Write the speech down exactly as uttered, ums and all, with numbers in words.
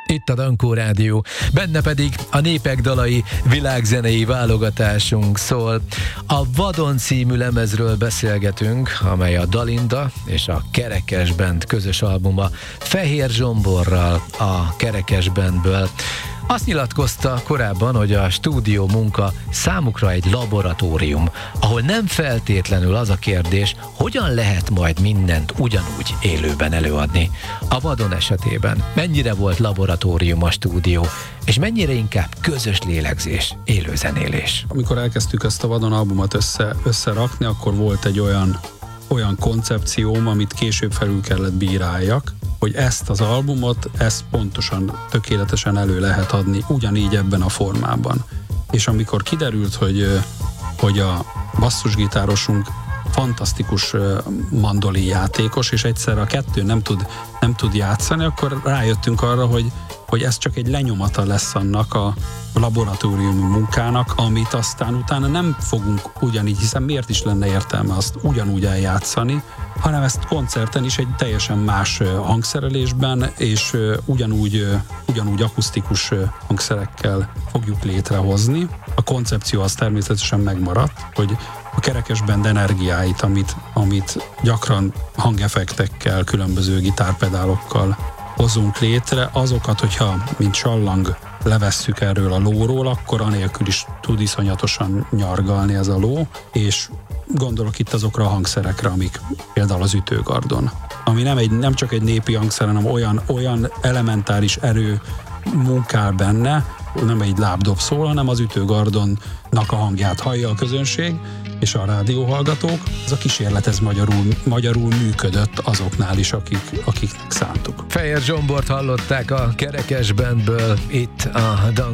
Itt a Dankó Rádió, benne pedig a Népek dalai világzenei válogatásunk szól. A Vadon című lemezről beszélgetünk, amely a Dalinda és a Kerekes Band közös albuma Fehér Zsomborral a Kerekes Bandből. Azt nyilatkozta korábban, hogy a stúdió munka számukra egy laboratórium, ahol nem feltétlenül az a kérdés, hogyan lehet majd mindent ugyanúgy élőben előadni. A Vadon esetében mennyire volt laboratórium a stúdió, és mennyire inkább közös lélegzés, élőzenélés. Amikor elkezdtük ezt a Vadon albumot össze, összerakni, akkor volt egy olyan, olyan koncepcióm, amit később felül kellett bíráljak, hogy ezt az albumot, ezt pontosan, tökéletesen elő lehet adni, ugyanígy ebben a formában. És amikor kiderült, hogy, hogy a basszusgitárosunk fantasztikus mandolin játékos, és egyszer a kettő nem tud, nem tud játszani, akkor rájöttünk arra, hogy, hogy ez csak egy lenyomata lesz annak a laboratóriumi munkának, amit aztán utána nem fogunk ugyanígy, hiszen miért is lenne értelme azt ugyanúgy eljátszani, hanem ezt koncerten is egy teljesen más hangszerelésben, és ugyanúgy, ugyanúgy akusztikus hangszerekkel fogjuk létrehozni. A koncepció az természetesen megmaradt, hogy a Kerekes Band energiáit, amit, amit gyakran hangeffektekkel, különböző gitárpedálokkal hozunk létre, azokat, hogyha mint sallang levesszük erről a lóról, akkor anélkül is tud iszonyatosan nyargalni ez a ló, és gondolok itt azokra a hangszerekre, amik például az ütőgardon, ami nem, egy, nem csak egy népi hangszer, hanem olyan, olyan elementáris erő munkál benne, nem egy lábdob szól, hanem az ütőgardonnak a hangját hallja a közönség, és a rádióhallgatók. Ez a kísérlet, ez magyarul, magyarul működött azoknál is, akik, akiknek szántuk. Fehér Zsombort hallották a Kerekes Bandből itt a